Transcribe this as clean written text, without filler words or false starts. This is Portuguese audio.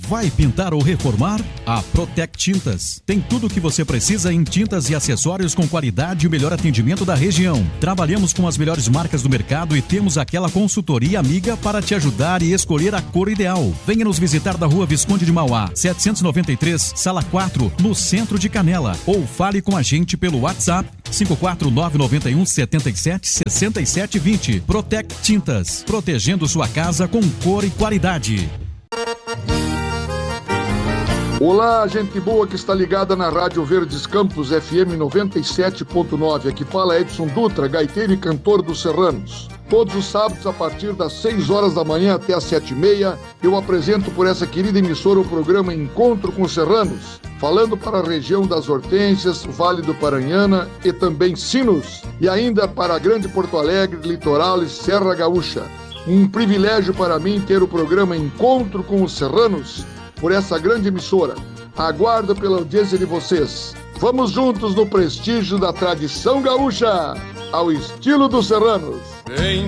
Vai pintar ou reformar? A Protec Tintas tem tudo o que você precisa em tintas e acessórios com qualidade e o melhor atendimento da região. Trabalhamos com as melhores marcas do mercado e temos aquela consultoria amiga para te ajudar e escolher a cor ideal. Venha nos visitar da Rua Visconde de Mauá, 793, Sala 4, no centro de Canela. Ou fale com a gente pelo WhatsApp 54991 77 67 20. Protec Tintas, protegendo sua casa com cor e qualidade. Olá, gente boa que está ligada na Rádio Verdes Campos FM 97.9. Aqui fala Edson Dutra, gaiteiro e cantor dos Serranos. Todos os sábados, a partir das 6 horas da manhã até as 7h30, eu apresento por essa querida emissora o programa Encontro com os Serranos, falando para a região das Hortênsias, Vale do Paranhana e também Sinos, e ainda para a Grande Porto Alegre, Litoral e Serra Gaúcha. Um privilégio para mim ter o programa Encontro com os Serranos por essa grande emissora. Aguardo pela audiência de vocês. Vamos juntos no prestígio da tradição gaúcha, ao estilo dos serranos. Vem